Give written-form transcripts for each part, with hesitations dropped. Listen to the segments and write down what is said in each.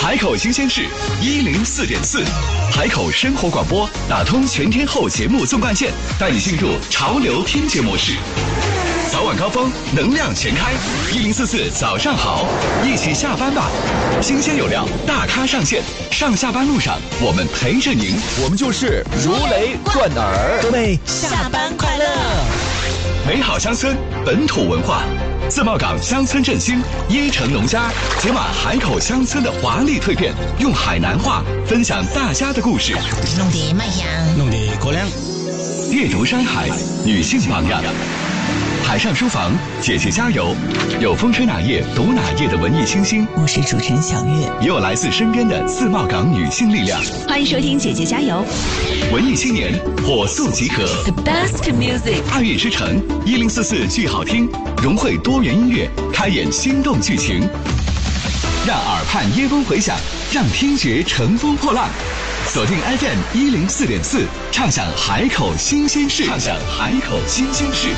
海口新鲜事104.4，海口生活广播打通全天候节目纵贯线，带你进入潮流听觉模式。早晚高峰，能量全开，1044早上好，一起下班吧。新鲜有料，大咖上线，上下班路上我们陪着您，我们就是如雷贯耳。 各位下班快乐！ 美好乡村，本土文化。自贸港乡村振兴，椰城农家解码海口乡村的华丽蜕变，用海南话分享大家的故事， 弄得卖香， 弄得过凉。 阅读山海，女性榜样。海上书房，姐姐加油！有风吹哪页读哪页的文艺清新， 我是主持人小月， 也有来自身边的自贸港女性力量。 欢迎收听姐姐加油！ 文艺青年火速集合 ，The best music， 爱乐之城1044剧好听，融汇多元音乐，开演心动剧情，让耳畔耶风回响，让听觉乘风破浪。锁定 FM 104.4，畅享海口新鲜事，畅享海口新鲜事。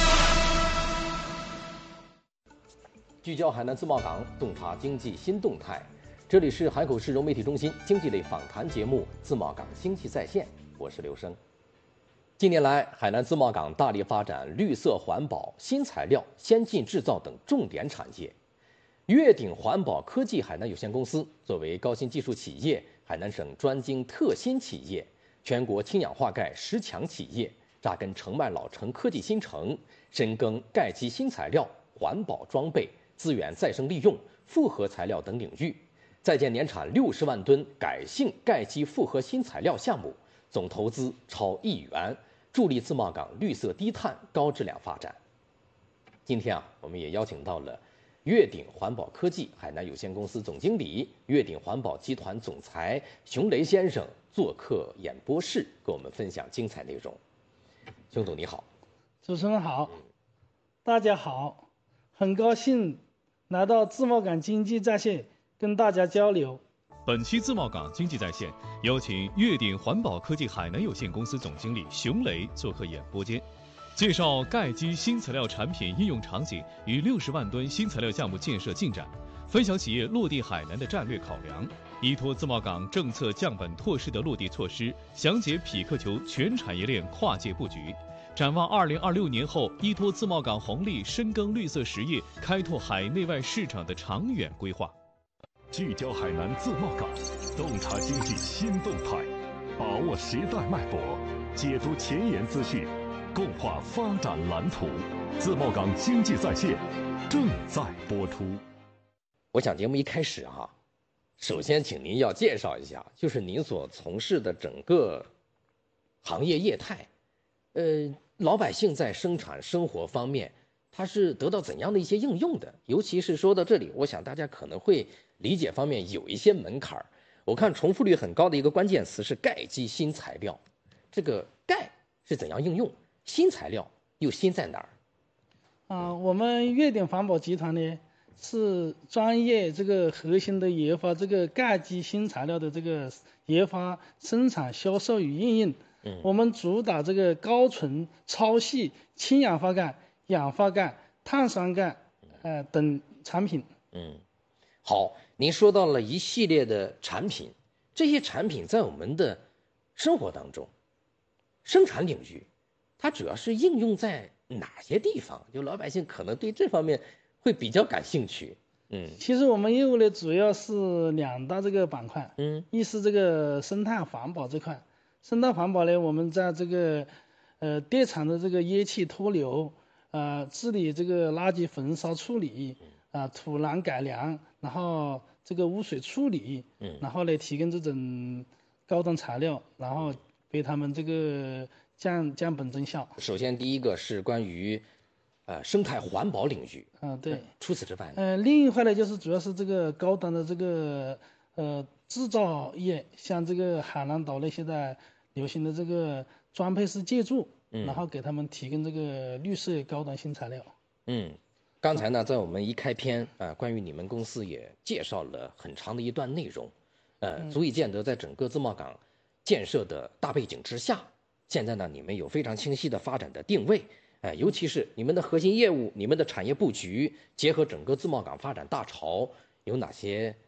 聚焦海南自贸港，洞察经济新动态。这里是海口市融媒体中心经济类访谈节目《自贸港经济在线》，我是刘生。近年来，海南自贸港大力发展绿色环保、新材料、先进制造等重点产业。粤鼎环保科技海南有限公司作为高新技术企业、海南省专精特新企业、全国氢氧化钙10强企业，扎根澄迈老城科技新城，深耕钙基新材料、环保装备、资源再生利用、复合材料等领域，在建年产60万吨改性钙基复合新材料项目，总投资超1亿元，助力自贸港绿色低碳高质量发展。今天我们也邀请到了粤鼎环保科技海南有限公司总经理、粤鼎环保集团总裁熊雷先生做客演播室，跟我们分享精彩内容。熊总你好。 主持人好，大家好，很高兴来到自贸港经济在线跟大家交流。 本期自贸港经济在线有请粤鼎环保科技海南有限公司总经理熊雷做客演播间，介绍钙基新材料产品应用场景与60万吨新材料项目建设进展，分享企业落地海南的战略考量，依托自贸港政策降本拓势的落地措施，详解匹克球全产业链跨界布局，展望2026年后，依托自贸港红利深耕绿色实业，开拓海内外市场的长远规划。 聚焦海南自贸港，洞察经济新动态，把握时代脉搏，解读前沿资讯，共话发展蓝图。自贸港经济在线正在播出。 我想节目一开始首先请您要介绍一下，就是您所从事的整个行业业态。老百姓在生产生活方面，它是得到怎样的一些应用的？尤其是说到这里，我想大家可能会理解方面有一些门槛。我看重复率很高的一个关键词是钙基新材料，这个钙是怎样应用？新材料又新在哪儿？ 我们粤鼎环保集团呢是专业这个核心的研发这个钙基新材料的这个研发、生产、销售与应用。我们主打这个高纯、超细氢氧化钙、氧化钙、碳酸钙等产品。 好，您说到了一系列的产品，这些产品在我们的生活当中，生产领域，它主要是应用在哪些地方？就老百姓可能对这方面会比较感兴趣。 其实我们业务呢主要是2大这个板块。一是这个生态环保这块。生态环保呢，我们在这个电厂的这个烟气脱硫，治理这个垃圾焚烧处理，土壤改良，然后这个污水处理，然后呢提供这种高端材料，然后给他们这个降本增效。 首先第一个是关于生态环保领域。 对。 除此之外呢？ 另一块呢就是主要是这个高端的这个制造业，像这个海南岛呢现在流行的这个装配式建筑，然后给他们提供这个绿色高端新材料。 刚才呢在我们一开篇关于你们公司也介绍了很长的一段内容，足以见得在整个自贸港建设的大背景之下，现在呢你们有非常清晰的发展的定位，尤其是你们的核心业务、你们的产业布局，结合整个自贸港发展大潮，有哪些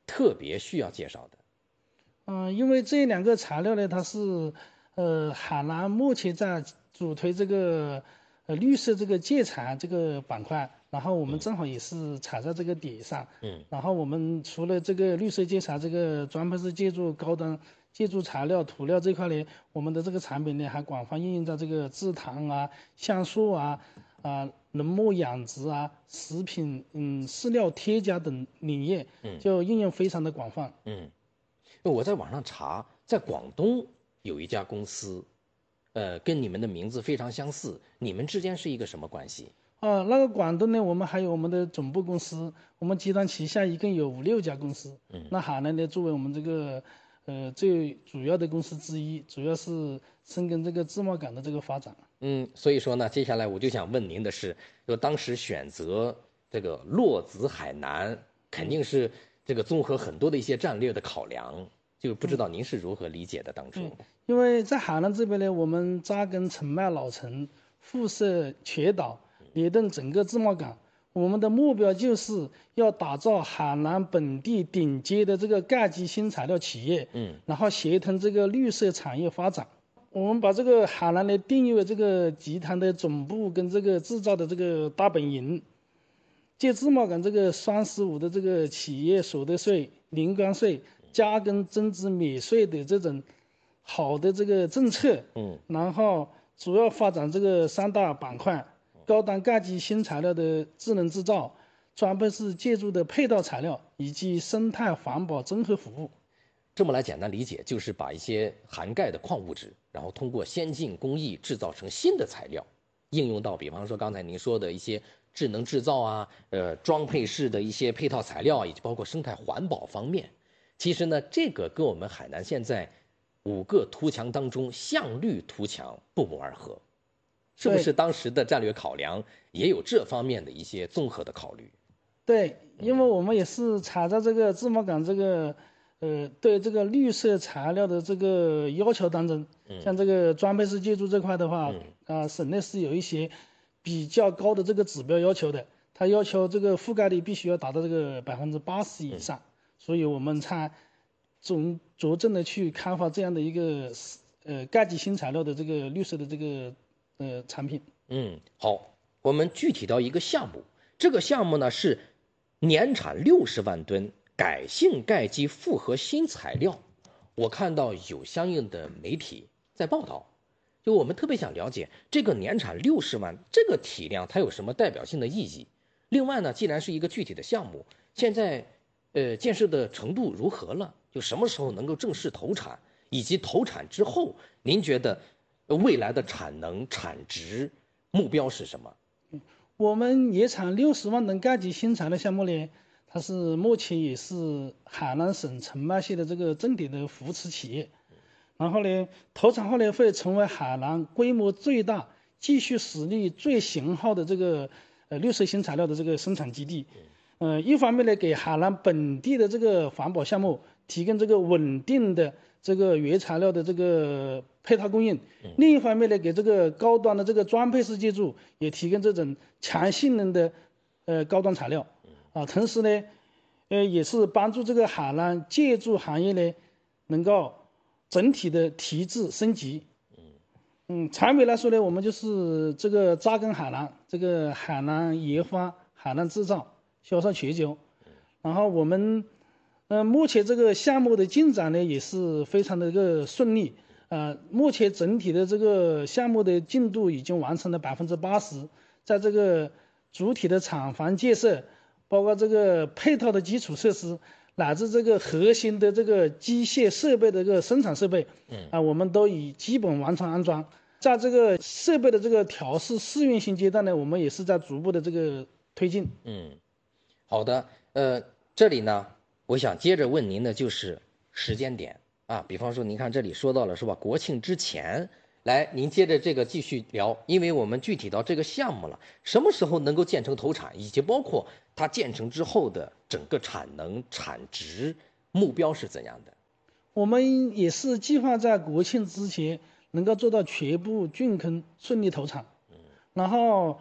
特别需要介绍的？ 因为这2个材料呢，它是海南目前在主推这个绿色这个建材这个板块，然后我们正好也是踩在这个点上。然后我们除了这个绿色建材这个专门是借助高端建筑材料涂料这块呢，我们的这个产品呢还广泛应用在这个制糖啊、橡树啊、农牧养殖啊、食品饲料添加等领域，就应用非常的广泛。 我在网上查，在广东有一家公司，跟你们的名字非常相似，你们之间是一个什么关系？ 那个广东呢，我们还有我们的总部公司，我们集团旗下一共有5、6家公司。那海南呢，作为我们这个最主要的公司之一，主要是深耕这个自贸港的这个发展。 所以说呢，接下来我就想问您的是，就当时选择这个落子海南，肯定是这个综合很多的一些战略的考量，就不知道您是如何理解的当初？ 因为在海南这边呢，我们扎根澄迈老城，辐射全岛，联动整个自贸港。我们的目标就是要打造海南本地顶尖的这个盖基新材料企业，然后协同这个绿色产业发展。我们把这个海南呢定义为这个集团的总部跟这个制造的这个大本营，借自贸港这个“315”的这个企业所得税、零关税、加工增值免税的这种好的这个政策，然后主要发展这个3大板块：高端盖基新材料的智能制造、装配式建筑的配套材料以及生态环保综合服务。 这么来简单理解，就是把一些含钙的矿物质，然后通过先进工艺制造成新的材料，应用到比方说刚才您说的一些智能制造啊，装配式的一些配套材料，以及包括生态环保方面。其实呢，这个跟我们海南现在5个图强当中向绿图强不谋而合，是不是当时的战略考量也有这方面的一些综合的考虑？ 对，因为我们也是踩在这个自贸港这个对这个绿色材料的这个要求当中，像这个装配式建筑这块的话，省内是有一些比较高的这个指标要求的，它要求这个覆盖率必须要达到这个80%以上，所以我们才着重的去开发这样的一个盖基新材料的这个绿色的这个产品。 好，我们具体到一个项目，这个项目呢是年产60万吨。改性盖基复合新材料，我看到有相应的媒体在报道，就我们特别想了解这个年产60万这个体量它有什么代表性的意义？另外呢，既然是一个具体的项目，现在建设的程度如何了？就什么时候能够正式投产，以及投产之后，您觉得未来的产能产值目标是什么？ 我们年产60万吨盖基新材料项目呢，它是目前也是海南省澄迈县的这个重点的扶持企业，然后呢，投产后呢会成为海南规模最大、继续实力最雄厚的这个绿色新材料的这个生产基地。一方面呢，给海南本地的这个环保项目提供这个稳定的这个原材料的这个配套供应；另一方面呢，给这个高端的这个装配式建筑也提供这种强性能的高端材料。同时呢，也是帮助这个海南建筑行业呢，能够整体的提质升级。长远来说呢，我们就是这个扎根海南，这个海南研发、海南制造、销售全球。然后我们，目前这个项目的进展呢，也是非常的一个顺利。目前整体的这个项目的进度已经完成了80%，在这个主体的厂房建设，包括这个配套的基础设施，乃至这个核心的这个机械设备的这个生产设备，我们都已基本完成安装。在这个设备的这个调试试运行阶段呢，我们也是在逐步的这个推进。 好的，这里呢，我想接着问您的就是时间点啊，比方说您看这里说到了是吧？国庆之前。来，您接着这个继续聊，因为我们具体到这个项目了，什么时候能够建成投产，以及包括它建成之后的整个产能、产值目标是怎样的？ 我们也是计划在国庆之前能够做到全部竣工顺利投产，然后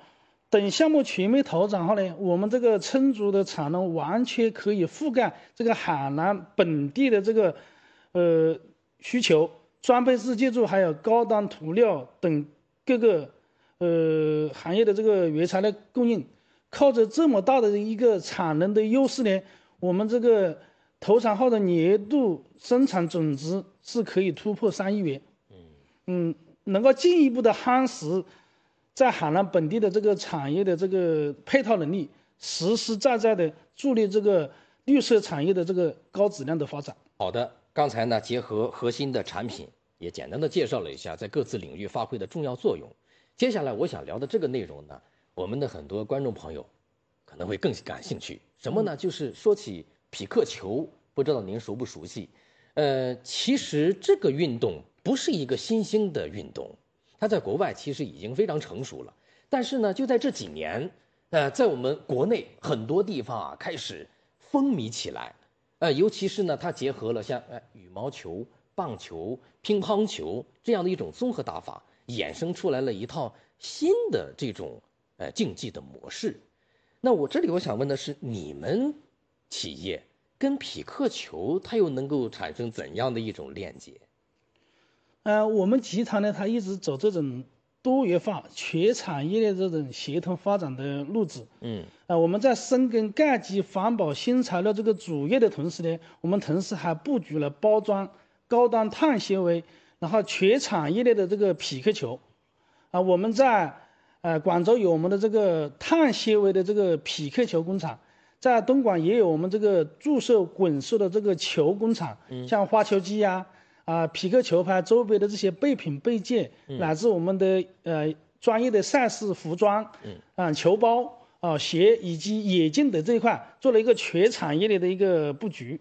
等项目全面投产后呢，我们这个充足的产能完全可以覆盖这个海南本地的这个需求，装配式建筑还有高档涂料等各个行业的这个原材料供应，靠着这么大的一个产能的优势呢，我们这个投产后的年度生产总值是可以突破3亿元，能够进一步的夯实在海南本地的这个产业的这个配套能力，实实在在的助力这个绿色产业的这个高质量的发展。 好的，刚才呢结合核心的产品，也简单的介绍了一下在各自领域发挥的重要作用。接下来我想聊的这个内容呢，我们的很多观众朋友可能会更感兴趣。什么呢？就是说起匹克球，不知道您熟不熟悉？其实这个运动不是一个新兴的运动，它在国外其实已经非常成熟了。但是呢，就在这几年，在我们国内很多地方啊开始风靡起来。尤其是呢，它结合了像羽毛球、棒球、乒乓球这样的一种综合打法，衍生出来了一套新的这种竞技的模式。那我想问的是，你们企业跟匹克球它又能够产生怎样的一种链接？ 我们集团呢，它一直走这种多元化、全产业的这种协同发展的路子。我们在深耕钙基环保新材料这个主业的同时呢，我们同时还布局了包装、高端碳纤维，然后全产业链的这个匹克球。我们在广州有我们的这个碳纤维的这个匹克球工厂。在东莞也有我们这个注射滚射的这个球工厂，像花球机呀、匹克球拍周边的这些备品备件，乃至我们的专业的赛事服装，球包鞋以及眼镜等这一块，做了一个全产业链的一个布局。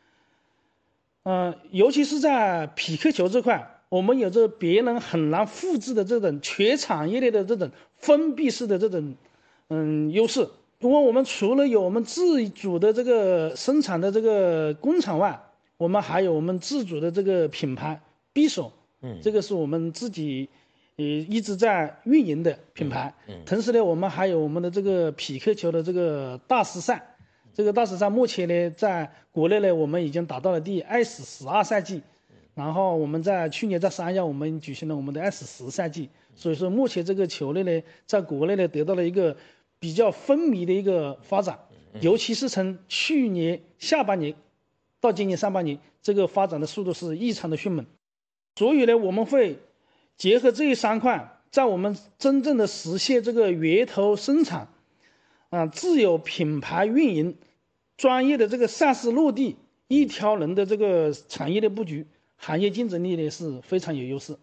尤其是在匹克球这块，我们有着别人很难复制的这种全产业链的这种封闭式的这种优势。因为我们除了有我们自主的这个生产的这个工厂外，我们还有我们自主的这个品牌 B 手，这个是我们自己一直在运营的品牌。同时呢，我们还有我们的这个匹克球的这个大师赛，这个大师赛目前呢，在国内呢，我们已经达到了第S12赛季，然后我们在去年在3亚我们举行了我们的S10赛季，所以说目前这个球类呢，在国内呢得到了一个比较风靡的一个发展，尤其是从去年下半年到今年上半年，这个发展的速度是异常的迅猛。所以呢，我们会结合这3块，在我们真正的实现这个源头生产，自有品牌运营，专业的这个赛事落地，一条龙的这个产业的布局，行业竞争力呢是非常有优势。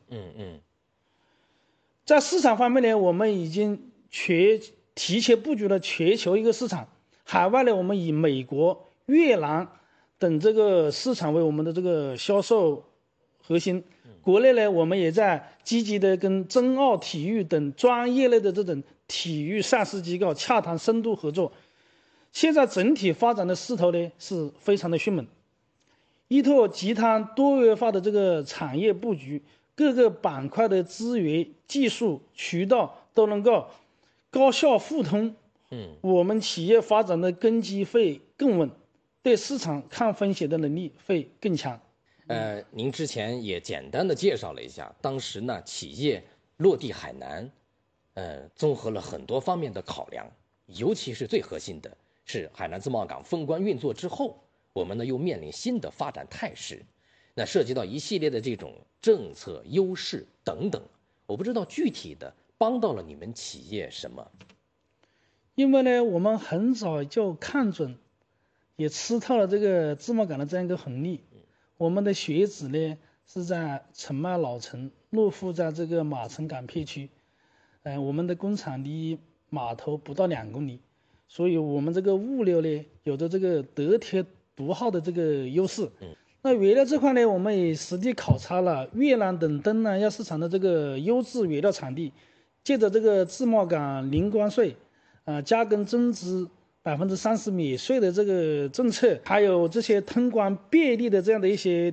在市场方面呢，我们已经提前布局了全球一个市场，海外呢，我们以美国、越南等这个市场为我们的这个销售核心。国内呢，我们也在积极的跟中奥体育等专业类的这种体育赛事机构洽谈深度合作。现在整体发展的势头呢是非常的迅猛。依托集团多元化的这个产业布局，各个板块的资源、技术、渠道都能够高效互通，我们企业发展的根基会更稳，对市场抗风险的能力会更强。 您之前也简单的介绍了一下，当时呢企业落地海南，综合了很多方面的考量，尤其是最核心的是海南自贸港封关运作之后，我们呢又面临新的发展态势，那涉及到一系列的这种政策优势等等，我不知道具体的帮到了你们企业什么？ 因为呢，我们很早就看准，也吃透了这个自贸港的这样一个红利。我们的选址呢是在澄迈老城，落户在这个马城港片区。我们的工厂离码头不到2公里，所以我们这个物流呢有着这个得天独厚的这个优势。那原料这块呢，我们也实地考察了越南等东南亚市场的这个优质原料产地，借着这个自贸港零关税，加工增值30%免税的这个政策，还有这些通关便利的这样的一些